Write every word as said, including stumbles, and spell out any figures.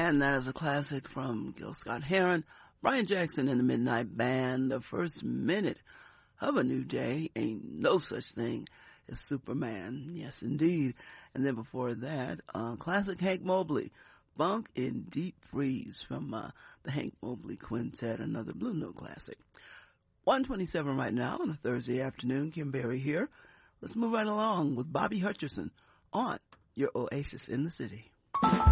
And that is a classic from Gil Scott-Heron, Brian Jackson and the Midnight Band. The first minute of a new day. Ain't no such thing as Superman. Yes, indeed. And then before that, uh, classic Hank Mobley, Bunk in Deep Freeze from uh, the Hank Mobley Quintet, another Blue Note classic. one twenty-seven right now on a Thursday afternoon. Kim Berry here. Let's move right along with Bobby Hutcherson on your Oasis in the City.